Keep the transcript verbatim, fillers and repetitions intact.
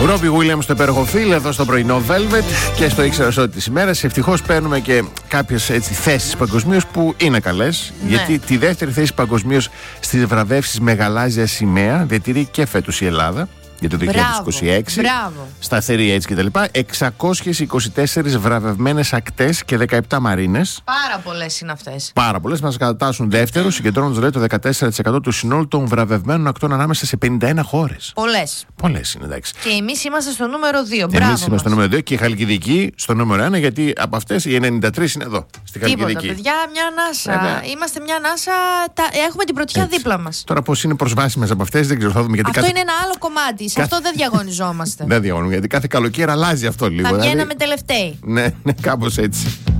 Ρόμπι Williams στο υπέροχο Phil εδώ στο πρωινό Velvet και στο ήξερα ό,τι τις ημέρες. Ευτυχώς παίρνουμε και κάποιες έτσι θέσεις παγκοσμίως που είναι καλές. Ναι. Γιατί τη δεύτερη θέση παγκοσμίως στις βραβεύσεις με γαλάζια σημαία διατηρεί και φέτος η Ελλάδα. Για το δύο χιλιάδες είκοσι έξι. Μπράβο. Σταθερή έτσι και τα λοιπά. εξακόσιες είκοσι τέσσερις βραβευμένες ακτές και δεκαεπτά μαρίνες. Πάρα πολλές είναι αυτές. Πάρα πολλές. Μας κατατάσσουν δεύτερο, συγκεντρώνοντας λέει το δεκατέσσερα τοις εκατό του συνόλου των βραβευμένων ακτών ανάμεσα σε πενήντα ένα χώρες. Πολλές. Πολλές είναι, εντάξει. Και εμείς είμαστε στο νούμερο δύο. Εμείς είμαστε στο νούμερο δύο και η Χαλκιδική στο νούμερο ένα, γιατί από αυτές οι ενενήντα τρεις είναι εδώ, στη Χαλκιδική. Τίποτα, παιδιά, μια ανάσα. Ε, ναι. Είμαστε μια ανάσα. Τα... Έχουμε την πρωτιά έτσι. Δίπλα μας. Τώρα πώς είναι προσβάσιμες από αυτές δεν ξέρω. Θα δούμε, γιατί αυτό κάθε... είναι ένα άλλο κομμάτι. Σε αυτό δεν διαγωνιζόμαστε. Δεν διαγωνίζουμε, γιατί κάθε καλοκαίρι αλλάζει αυτό λίγο. Θα βγαίναμε δηλαδή... τελευταίοι. Ναι, ναι, κάπως έτσι.